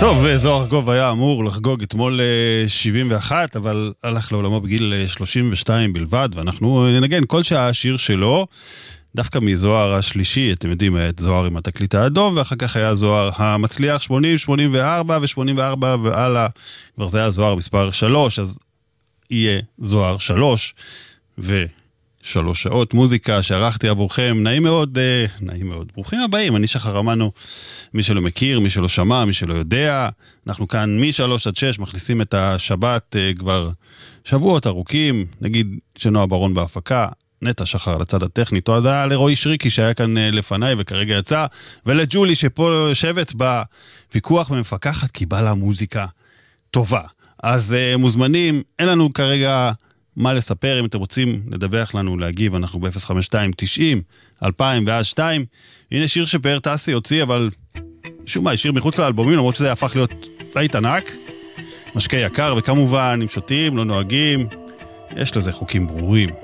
טוב, זוהר ארגוב היה אמור לחגוג אתמול 71, אבל הלך לעולמו בגיל 32 בלבד, ואנחנו ננגן כל שעה שיר שלו, דווקא מזוהר השלישי, אתם יודעים, את זוהר עם התקליט האדום, ואחר כך היה זוהר המצליח 80, 84 ו-84 ועלה, כבר זה היה זוהר מספר 3, אז יהיה זוהר 3, ו3 שעות מוזיקה שערכתי עבורכם, נעים מאוד, ברוכים הבאים, אני שחר אמנו, מי שלא מכיר, מי שלא שמע, מי שלא יודע, אנחנו כאן מ-3 עד 6 מכניסים את השבת כבר שבועות ארוכים, נגיד שנועה ברון בהפקה, נטע שחר לצד הטכני, תודה לרועי שריקי שהיה כאן לפניי וכרגע יצא, ולג'ולי שפה יושבת בפיקוח ומפקחת, כי בא לה מוזיקה טובה. אז מוזמנים, אין לנו כרגע מה לספר, אם אתם רוצים לדווח לנו, להגיב, אנחנו ב-052-90-2002, הנה שיר שפאר טסי הוציא, אבל שום מה, שיר מחוץ לאלבומים, למרות שזה הפך להיות להיט ענק, משקה יקר, וכמובן, אם שותים, לא נוהגים, יש לזה חוקים ברורים.